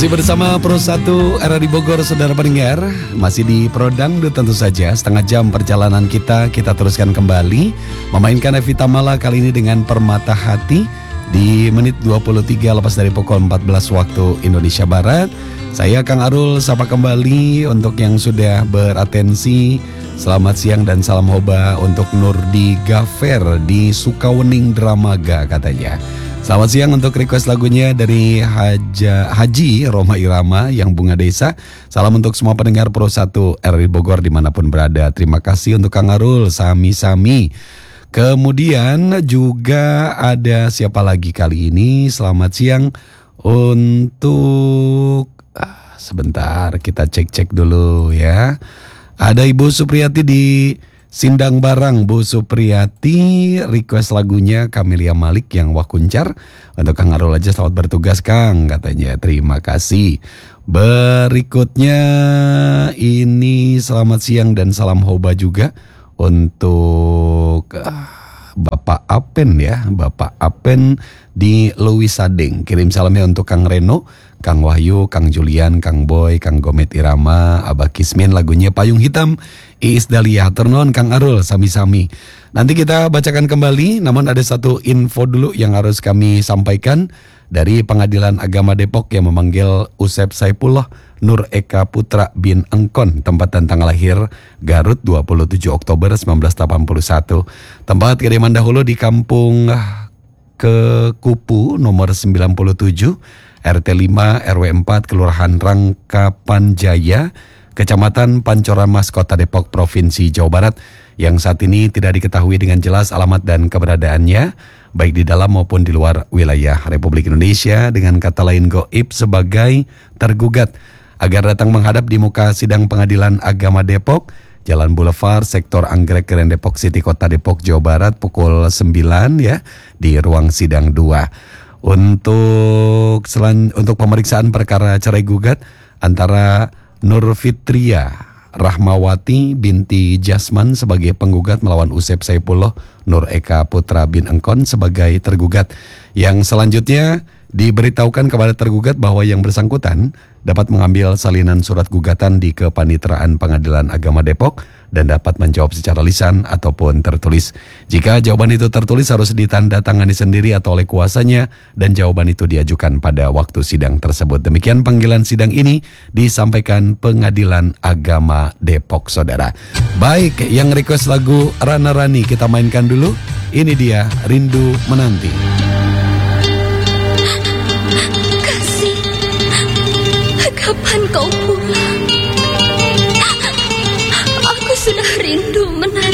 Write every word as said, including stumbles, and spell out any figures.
Masih bersama Pro satu R R I Bogor, saudara pendengar. Masih di Pro Dangdut tentu saja. Setengah jam perjalanan kita, kita teruskan kembali memainkan Evita Mala kali ini dengan Permata Hati di menit dua puluh tiga lepas dari pukul empat belas waktu Indonesia Barat. Saya Kang Arul sapa kembali untuk yang sudah beratensi. Selamat siang dan salam hoba untuk Nurdi Gafer di Sukawening Dramaga katanya. Selamat siang untuk request lagunya dari Haja, Haji Roma Irama yang Bunga Desa. Salam untuk semua pendengar Pro satu R R I Bogor dimanapun berada. Terima kasih untuk Kang Arul, sami-sami. Kemudian juga ada siapa lagi kali ini? Selamat siang untuk... Ah, sebentar kita cek-cek dulu ya. Ada Ibu Supriyati di Sindang Barang. Bu Supriyati request lagunya Camelia Malik yang Wakuncar. Untuk Kang Arul aja, selamat bertugas Kang katanya. Terima kasih. Berikutnya ini selamat siang dan salam hoba juga untuk uh, Bapak Apen ya. Bapak Apen di Louis Sadeng. Kirim salamnya untuk Kang Reno, Kang Wahyu, Kang Julian, Kang Boy, Kang Gomet Irama, Abah Kismin, lagunya Payung Hitam, Iis Dahlia. Turnon Kang Arul, sami-sami. Nanti kita bacakan kembali, namun ada satu info dulu yang harus kami sampaikan dari Pengadilan Agama Depok yang memanggil Usep Saipullah Nur Eka Putra bin Engkon, tempat dan tanggal lahir Garut dua puluh tujuh Oktober seribu sembilan ratus delapan puluh satu. Tempat kiriman dahulu di Kampung Kekupu nomor sembilan puluh tujuh, R T lima R W empat, Kelurahan Rangkapan Jaya, Kecamatan Pancoran Mas, Kota Depok, Provinsi Jawa Barat, yang saat ini tidak diketahui dengan jelas alamat dan keberadaannya, baik di dalam maupun di luar wilayah Republik Indonesia, dengan kata lain goib sebagai tergugat, agar datang menghadap di muka sidang Pengadilan Agama Depok, Jalan Boulevard, Sektor Anggrek, Keren Depok City, Kota Depok, Jawa Barat, pukul sembilan ya, di ruang sidang dua. Untuk selan, untuk pemeriksaan perkara cerai gugat antara Nur Fitria Rahmawati binti Jasman sebagai penggugat melawan Usep Saipullah Nur Eka Putra bin Engkon sebagai tergugat. Yang selanjutnya diberitahukan kepada tergugat bahwa yang bersangkutan dapat mengambil salinan surat gugatan di Kepanitraan Pengadilan Agama Depok dan dapat menjawab secara lisan ataupun tertulis. Jika jawaban itu tertulis harus ditandatangani sendiri atau oleh kuasanya dan jawaban itu diajukan pada waktu sidang tersebut. Demikian panggilan sidang ini disampaikan Pengadilan Agama Depok, saudara. Baik, yang request lagu Rana Rani kita mainkan dulu. Ini dia Rindu Menanti. Kasih, kapan kau pulang? Aku sudah rindu menanti.